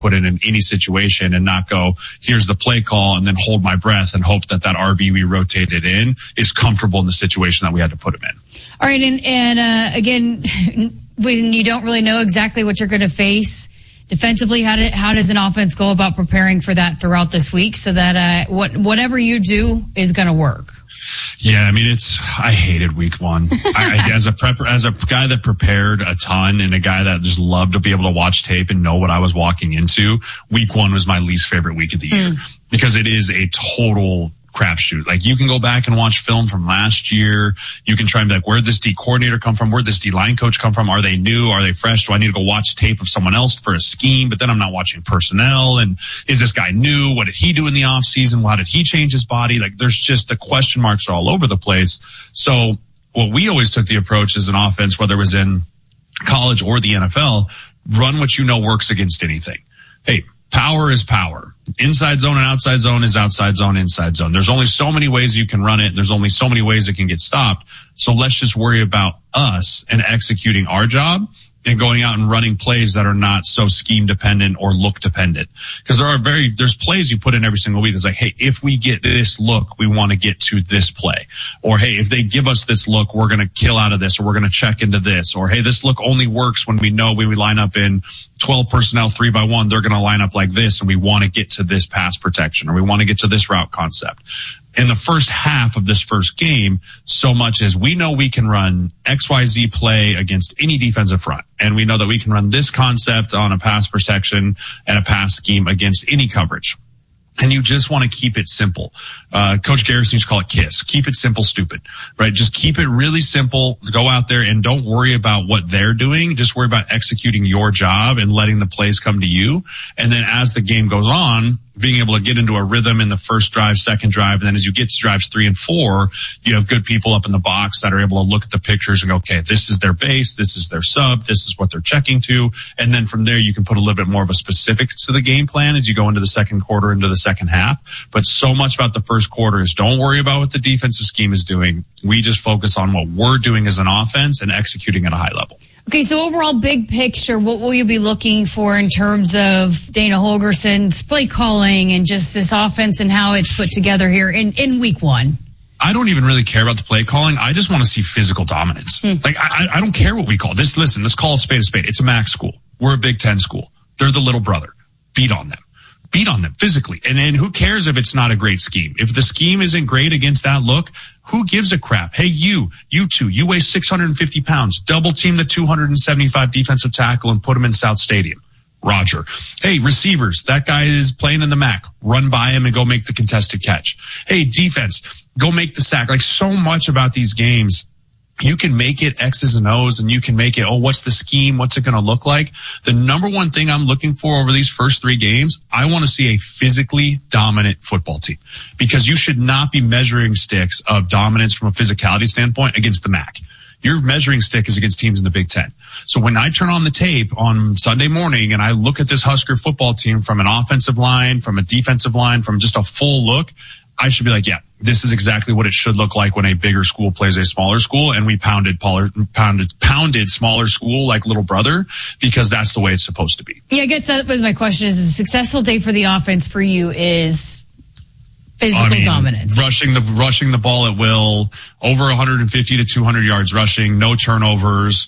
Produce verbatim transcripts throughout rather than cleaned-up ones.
put it in any situation and not go, here's the play call, and then hold my breath and hope that that R B we rotated in is comfortable in the situation that we had to put him in. All right, and, and uh, again, when you don't really know exactly what you're going to face defensively, how, do, how does an offense go about preparing for that throughout this week so that uh, what whatever you do is going to work? Yeah, I mean, it's, I hated week one. I, I, as a prep, as a guy that prepared a ton and a guy that just loved to be able to watch tape and know what I was walking into, week one was my least favorite week of the year mm. because it is a total crapshoot. Like, you can go back and watch film from last year. You can try and be like, where'd this D coordinator come from? Where'd this D line coach come from? Are they new? Are they fresh? Do I need to go watch tape of someone else for a scheme? But then I'm not watching personnel. And is this guy new? What did he do in the off season? How did he change his body? Like, there's just the question marks are all over the place. So what we always took the approach as an offense, whether it was in college or the N F L, run what you know works against anything. Hey, power is power. Inside zone and outside zone is outside zone, inside zone. There's only so many ways you can run it. There's only so many ways it can get stopped. So let's just worry about us and executing our job and going out and running plays that are not so scheme dependent or look dependent. Because there are very, there's plays you put in every single week. It's like, hey, if we get this look, we want to get to this play. Or, hey, if they give us this look, we're going to kill out of this, or we're going to check into this. Or, hey, this look only works when we know when we line up in twelve personnel, three by one, they're going to line up like this, and we want to get to this pass protection, or we want to get to this route concept. In the first half of this first game, so much as we know we can run X Y Z play against any defensive front. And we know that we can run this concept on a pass protection and a pass scheme against any coverage. And you just want to keep it simple. Uh, Coach Garrison used to call it KISS. Keep it simple, stupid, right? Just keep it really simple. Go out there and don't worry about what they're doing. Just worry about executing your job and letting the plays come to you. And then as the game goes on, being able to get into a rhythm in the first drive, second drive, and then as you get to drives three and four, you have good people up in the box that are able to look at the pictures and go, okay, this is their base, this is their sub, this is what they're checking to. And then from there, you can put a little bit more of a specifics to the game plan as you go into the second quarter, into the second half. But so much about the first quarter is don't worry about what the defensive scheme is doing. We just focus on what we're doing as an offense and executing at a high level. Okay, so overall, big picture, what will you be looking for in terms of Dana Holgerson's play calling and just this offense and how it's put together here in, in week one? I don't even really care about the play calling. I just want to see physical dominance. Hmm. Like, I, I don't care what we call this. Listen, let's call a spade a spade. It's a MAC school. We're a Big Ten school. They're the little brother. Beat on them. Beat on them physically. And then who cares if it's not a great scheme? If the scheme isn't great against that look, who gives a crap? Hey, you, you two, you weigh six hundred fifty pounds. Double team the two hundred seventy-five defensive tackle and put him in South Stadium. Roger. Hey, receivers, that guy is playing in the MAC. Run by him and go make the contested catch. Hey, defense, go make the sack. Like, so much about these games, you can make it X's and O's, and you can make it, oh, what's the scheme? What's it going to look like? The number one thing I'm looking for over these first three games, I want to see a physically dominant football team, because you should not be measuring sticks of dominance from a physicality standpoint against the MAC. Your measuring stick is against teams in the Big Ten. So when I turn on the tape on Sunday morning and I look at this Husker football team from an offensive line, from a defensive line, from just a full look, I should be like, yeah, this is exactly what it should look like when a bigger school plays a smaller school, and we pounded pounded pounded smaller school like little brother, because that's the way it's supposed to be. Yeah, I guess that was my question. Is a successful day for the offense for you is physical I mean, dominance, rushing the rushing the ball at will, over one hundred fifty to two hundred yards rushing, no turnovers.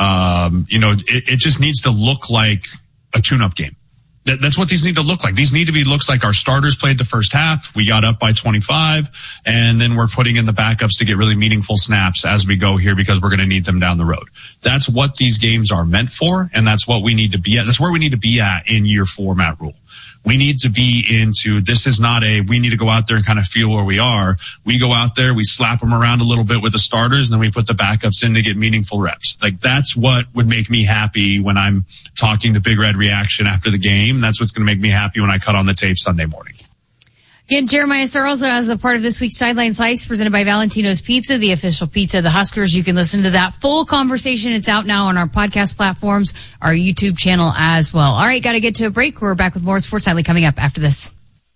Um, you know, it, it just needs to look like a tune-up game. That's what these need to look like. These need to be looks like our starters played the first half. We got up by twenty-five, and then we're putting in the backups to get really meaningful snaps as we go here, because we're going to need them down the road. That's what these games are meant for, and that's what we need to be at. That's where we need to be at in year four, Matt Rhule. We need to be into, this is not a, we need to go out there and kind of feel where we are. We go out there, we slap them around a little bit with the starters, and then we put the backups in to get meaningful reps. Like, that's what would make me happy when I'm talking to Big Red Reaction after the game. That's what's going to make me happy when I cut on the tape Sunday morning. Again, Jeremiah Sir also as a part of this week's Sideline Slice presented by Valentino's Pizza, the official pizza of the Huskers. You can listen to that full conversation. It's out now on our podcast platforms, our YouTube channel as well. All right, got to get to a break. We're back with more Sports Nightly coming up after this.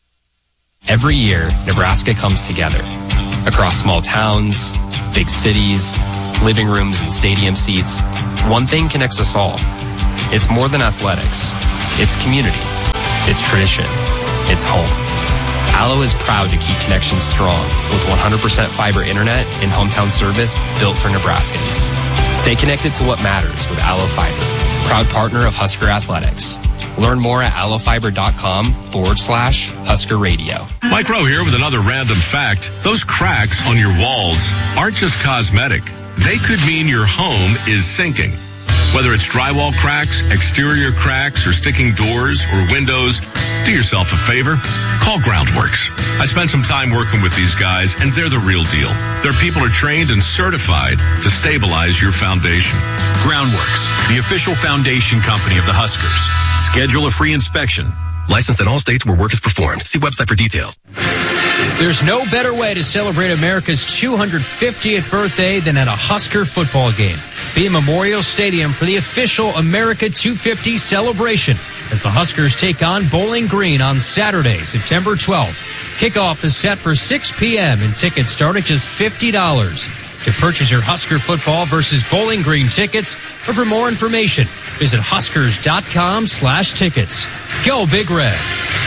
Every year, Nebraska comes together. Across small towns, big cities, living rooms, and stadium seats, one thing connects us all. It's more than athletics. It's community. It's tradition. It's home. Allo is proud to keep connections strong with one hundred percent fiber internet and hometown service built for Nebraskans. Stay connected to what matters with Allo Fiber, proud partner of Husker Athletics. Learn more at allofiber.com forward slash Husker Radio. Mike Rowe here with another random fact. Those cracks on your walls aren't just cosmetic. They could mean your home is sinking. Whether it's drywall cracks, exterior cracks, or sticking doors or windows, do yourself a favor. Call Groundworks. I spent some time working with these guys, and they're the real deal. Their people are trained and certified to stabilize your foundation. Groundworks, the official foundation company of the Huskers. Schedule a free inspection. Licensed in all states where work is performed. See website for details. There's no better way to celebrate America's two hundred fiftieth birthday than at a Husker football game. Be at Memorial Stadium for the official America two fifty celebration as the Huskers take on Bowling Green on Saturday, September twelfth. Kickoff is set for six p.m. and tickets start at just fifty dollars. To purchase your Husker football versus Bowling Green tickets, or for more information, visit huskers.com slash tickets. Go Big Red.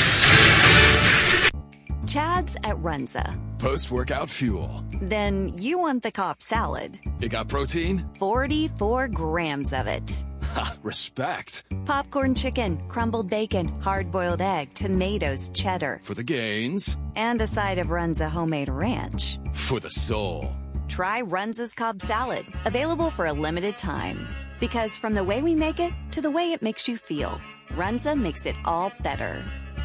Chad's at Runza. Post-workout fuel. Then you want the Cobb salad. It got protein? forty-four grams of it. Ha, respect. Popcorn chicken, crumbled bacon, hard-boiled egg, tomatoes, cheddar. For the gains. And a side of Runza homemade ranch. For the soul. Try Runza's Cobb salad, available for a limited time. Because from the way we make it to the way it makes you feel, Runza makes it all better.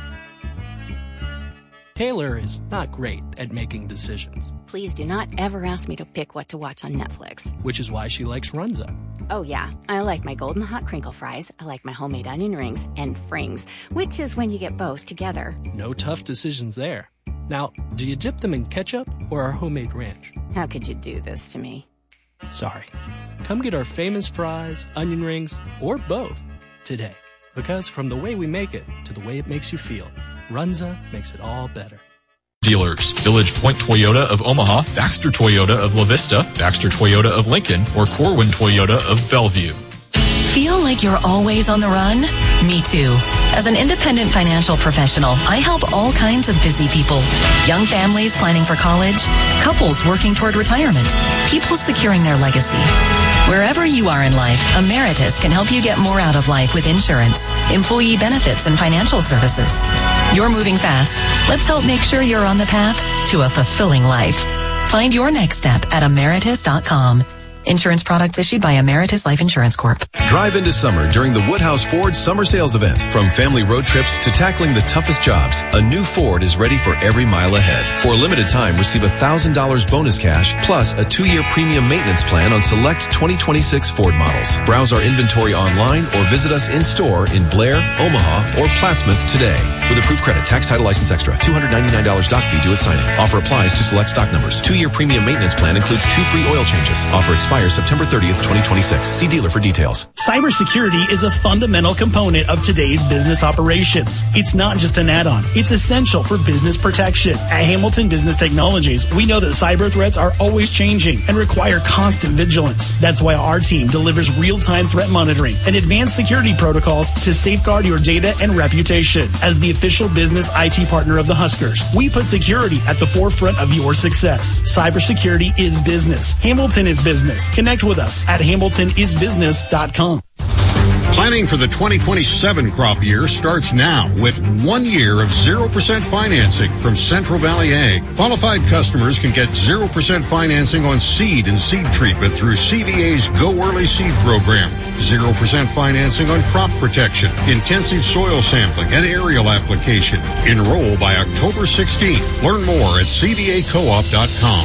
Taylor is not great at making decisions. Please do not ever ask me to pick what to watch on Netflix. Which is why she likes Runza. Oh yeah, I like my golden hot crinkle fries, I like my homemade onion rings, and frings, which is when you get both together. No tough decisions there. Now, do you dip them in ketchup or our homemade ranch? How could you do this to me? Sorry. Come get our famous fries, onion rings, or both today. Because from the way we make it to the way it makes you feel, Runza makes it all better. Dealers, Village Point Toyota of Omaha, Baxter Toyota of La Vista, Baxter Toyota of Lincoln, or Corwin Toyota of Bellevue. Feel like you're always on the run? Me too. As an independent financial professional, I help all kinds of busy people. Young families planning for college, couples working toward retirement, people securing their legacy. Wherever you are in life, Emeritus can help you get more out of life with insurance, employee benefits, and financial services. You're moving fast. Let's help make sure you're on the path to a fulfilling life. Find your next step at emeritus dot com. Insurance products issued by Emeritus Life Insurance Corp. Drive into summer during the Woodhouse Ford Summer Sales Event. From family road trips to tackling the toughest jobs, a new Ford is ready for every mile ahead. For a limited time, receive one thousand dollars bonus cash plus a two-year premium maintenance plan on select twenty twenty-six Ford models. Browse our inventory online or visit us in-store in Blair, Omaha, or Plattsmouth today. With approved credit, tax, title, license extra, two hundred ninety-nine dollars doc fee due at signing. Offer applies to select stock numbers. Two-year premium maintenance plan includes two free oil changes. Offer expires September thirtieth, twenty twenty-six. See dealer for details. Cybersecurity is a fundamental component of today's business operations. It's not just an add-on. It's essential for business protection. At Hamilton Business Technologies, we know that cyber threats are always changing and require constant vigilance. That's why our team delivers real-time threat monitoring and advanced security protocols to safeguard your data and reputation. As the official business I T partner of the Huskers, we put security at the forefront of your success. Cybersecurity is business. Hamilton is business. Connect with us at hamilton is business dot com. Planning for the twenty twenty-seven crop year starts now with one year of zero percent financing from Central Valley Ag. Qualified customers can get zero percent financing on seed and seed treatment through C V A's Go Early Seed program. zero percent financing on crop protection, intensive soil sampling, and aerial application. Enroll by October sixteenth. Learn more at c v a co op dot com.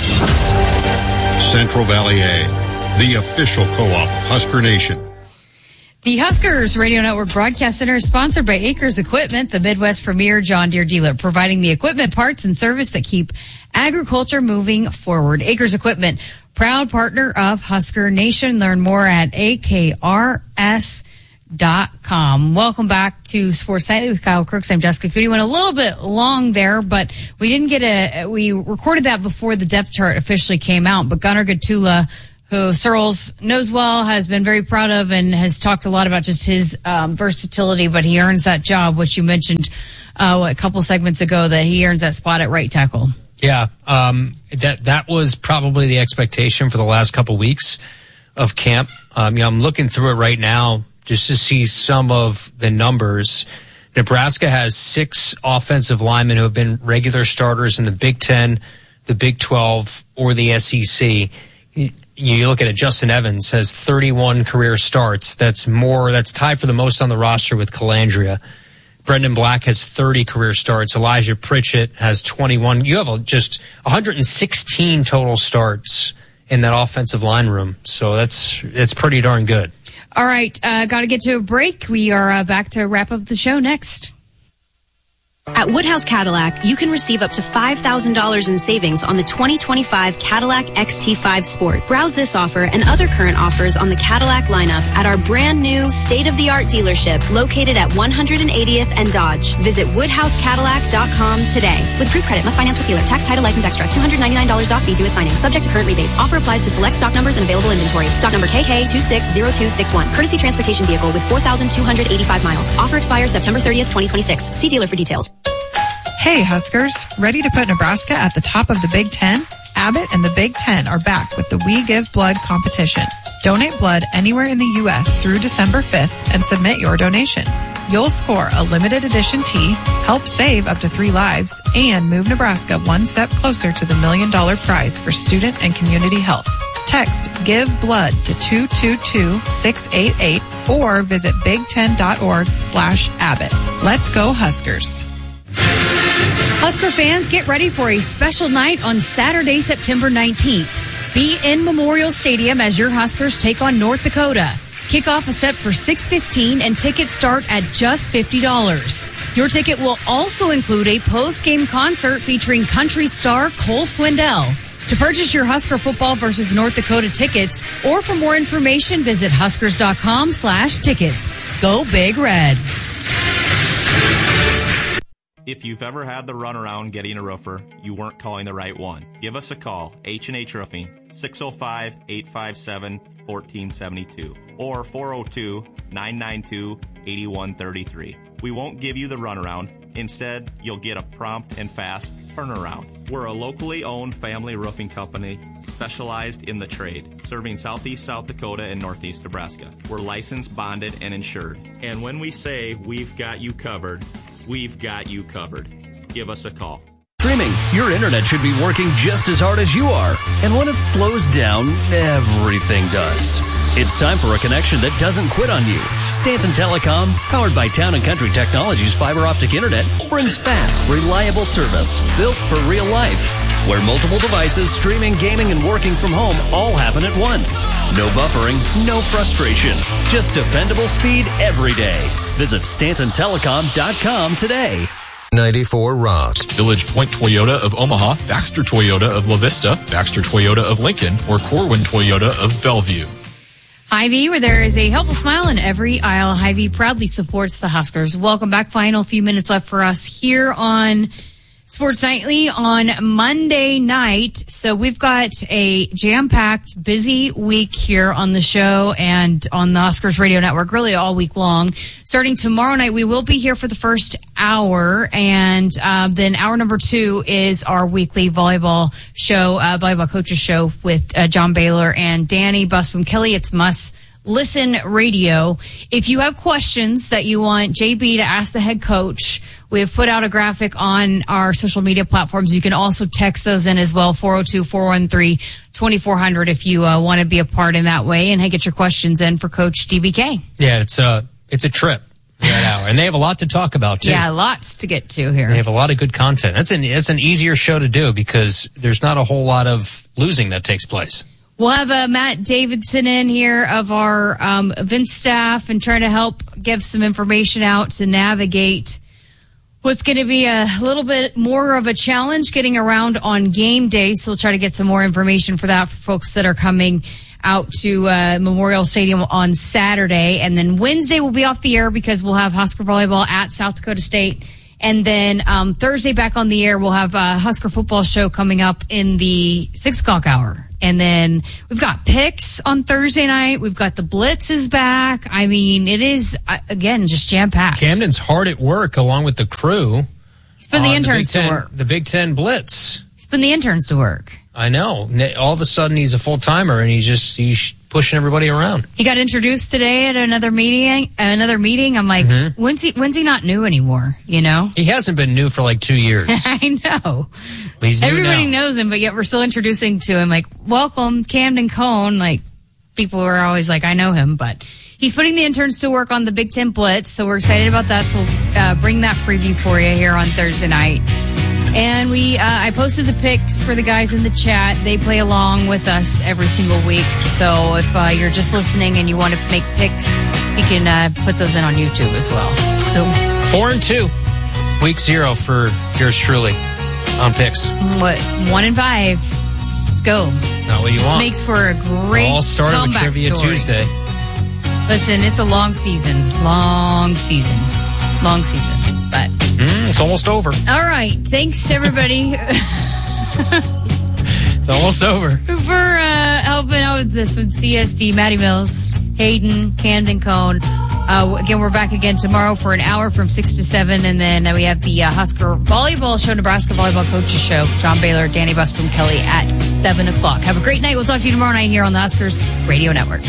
Central Valley Ag, the official co-op of Husker Nation. The Huskers Radio Network Broadcast Center is sponsored by Acres Equipment, the Midwest premier John Deere dealer, providing the equipment, parts, and service that keep agriculture moving forward. Acres Equipment, proud partner of Husker Nation. Learn more at A K R S dot com. Welcome back to Sports Nightly with Kyle Crooks. I'm Jessica Cootie. Went a little bit long there, but we didn't get a, we recorded that before the depth chart officially came out, but Gunnar Gatula, who Searles knows well, has been very proud of and has talked a lot about just his um, versatility, but he earns that job, which you mentioned uh, a couple segments ago that he earns that spot at right tackle. Yeah, um, that that was probably the expectation for the last couple weeks of camp. Um, you know, I'm looking through it right now just to see some of the numbers. Nebraska has six offensive linemen who have been regular starters in the Big Ten, the Big twelve, or the S E C. You look at it, Justin Evans has thirty-one career starts. That's more, that's tied for the most on the roster with Calandria. Brendan Black has thirty career starts. Elijah Pritchett has twenty-one. You have just one hundred sixteen total starts in that offensive line room. So that's, it's pretty darn good. All right, uh, got to get to a break. We are uh, back to wrap up the show next. At Woodhouse Cadillac, you can receive up to five thousand dollars in savings on the twenty twenty-five Cadillac X T five Sport. Browse this offer and other current offers on the Cadillac lineup at our brand new state-of-the-art dealership located at one hundred eightieth and Dodge. Visit woodhouse cadillac dot com today. With proof credit, must finance with dealer. Tax, title, license extra. two hundred ninety-nine dollars doc fee due at signing. Subject to current rebates. Offer applies to select stock numbers and available inventory. Stock number K K two six zero two six one. Courtesy transportation vehicle with four thousand two hundred eighty-five miles. Offer expires September thirtieth, twenty twenty-six. See dealer for details. Hey Huskers, ready to put Nebraska at the top of the Big Ten? Abbott and the Big Ten are back with the We Give Blood competition. Donate blood anywhere in the U S through December fifth and submit your donation. You'll score a limited edition tee, help save up to three lives, and move Nebraska one step closer to the million dollar prize for student and community health. Text Give Blood to two two two six eight eight or visit big ten dot org slash Abbott. Let's go Huskers. Husker fans, get ready for a special night on Saturday, September nineteenth. Be in Memorial Stadium as your Huskers take on North Dakota. Kickoff is set for six fifteen and tickets start at just fifty dollars. Your ticket will also include a post-game concert featuring country star Cole Swindell. To purchase your Husker football versus North Dakota tickets, or for more information, visit huskers.com slash tickets. Go Big Red. If you've ever had the runaround getting a roofer, you weren't calling the right one. Give us a call, H and H Roofing, six oh five, eight five seven, one four seven two or four oh two, nine nine two, eight one three three. We won't give you the runaround. Instead, you'll get a prompt and fast turnaround. We're a locally owned family roofing company specialized in the trade, serving southeast South Dakota and northeast Nebraska. We're licensed, bonded, and insured. And when we say we've got you covered, we've got you covered. Give us a call. Streaming, your internet should be working just as hard as you are. And when it slows down, everything does. It's time for a connection that doesn't quit on you. Stanton Telecom, powered by Town and Country Technologies fiber optic internet, brings fast, reliable service built for real life, where multiple devices, streaming, gaming, and working from home all happen at once. No buffering, no frustration, just dependable speed every day. Visit stanton telecom dot com today. ninety-four Rocks. Village Point Toyota of Omaha, Baxter Toyota of La Vista, Baxter Toyota of Lincoln, or Corwin Toyota of Bellevue. Hy-Vee, where there is a helpful smile in every aisle. Hy-Vee proudly supports the Huskers. Welcome back. Final few minutes left for us here on Sports Nightly on Monday night. So we've got a jam-packed, busy week here on the show and on the Huskers Radio Network, really all week long. Starting tomorrow night, we will be here for the first hour, and uh, then hour number two is our weekly volleyball show, uh, volleyball coaches show with uh, John Baylor and Danny Busboom Kelly. It's Must Listen Radio. If you have questions that you want J B to ask the head coach, we have put out a graphic on our social media platforms. You can also text those in as well, four oh two, four one three, two four zero zero if you uh, want to be a part in that way and hey, get your questions in for Coach D B K. Yeah, it's a, it's a trip. Right hour. And they have a lot to talk about, too. Yeah, lots to get to here. They have a lot of good content. That's an, it's an easier show to do because there's not a whole lot of losing that takes place. We'll have uh, Matt Davidson in here of our um, event staff and try to help give some information out to navigate what's going to be a little bit more of a challenge getting around on game day. So we'll try to get some more information for that for folks that are coming out to uh, Memorial Stadium on Saturday. And then Wednesday we'll be off the air because we'll have Husker Volleyball at South Dakota State. And then um, Thursday back on the air, we'll have a Husker football show coming up in the six o'clock hour. And then we've got picks on Thursday night. We've got the Blitz is back. I mean, it is, uh, again, just jam-packed. Camden's hard at work along with the crew. He's putting the interns the to work. The Big Ten Blitz. He's putting the interns to work. I know. All of a sudden, he's a full-timer, and he's just he's pushing everybody around. He got introduced today at another meeting. Another meeting. I'm like, mm-hmm. when's he? When's he not new anymore? You know, he hasn't been new for like two years. I know. He's new Everybody now. knows him, but yet we're still introducing to him. Like, welcome, Camden Cohn. Like, people are always like, I know him, but he's putting the interns to work on the Big Ten Blitz. So we're excited about that. So uh, bring that preview for you here on Thursday night. And we, uh, I posted the picks for the guys in the chat. They play along with us every single week. So if uh, you're just listening and you want to make picks, you can uh, put those in on YouTube as well. So four and two, week zero for yours truly on picks. What one and five? Let's go. Not what you this want. Makes for a great all started with comeback Trivia story. Tuesday. Listen, it's a long season, long season, long season. But mm, it's almost over. All right. Thanks to everybody. It's almost over. For uh, helping out with this with C S D, Maddie Mills, Hayden, Camden Cohn. Uh, again, we're back again tomorrow for an hour from six to seven. And then uh, we have the uh, Husker Volleyball Show, Nebraska Volleyball Coaches Show. John Baylor, Danny Busboom Kelly at seven o'clock. Have a great night. We'll talk to you tomorrow night here on the Huskers Radio Network.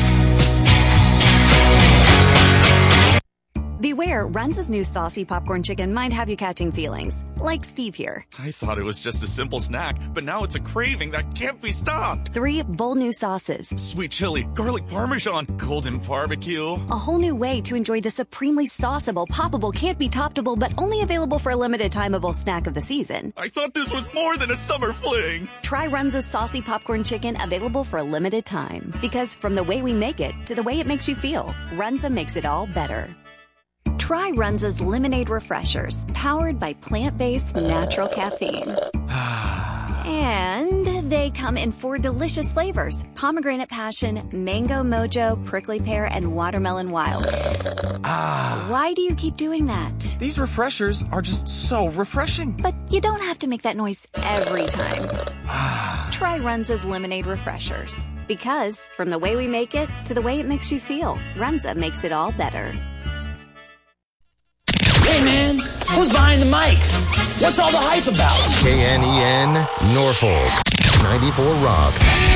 Beware, Runza's new saucy popcorn chicken might have you catching feelings. Like Steve here. I thought it was just a simple snack, but now it's a craving that can't be stopped. Three bold new sauces. Sweet chili, garlic parmesan, golden barbecue. A whole new way to enjoy the supremely sauceable, poppable, can't be toppable, but only available for a limited timeable snack of the season. I thought this was more than a summer fling. Try Runza's saucy popcorn chicken, available for a limited time. Because from the way we make it to the way it makes you feel, Runza makes it all better. Try Runza's Lemonade Refreshers, powered by plant-based natural caffeine. And they come in four delicious flavors: pomegranate passion, mango mojo, prickly pear, and watermelon wild. Ah. Why do you keep doing that? These refreshers are just so refreshing. But you don't have to make that noise every time. Try Runza's Lemonade Refreshers. Because from the way we make it to the way it makes you feel, Runza makes it all better. Hey man, who's behind the mic? What's all the hype about? K N E N Norfolk, ninety-four Rock.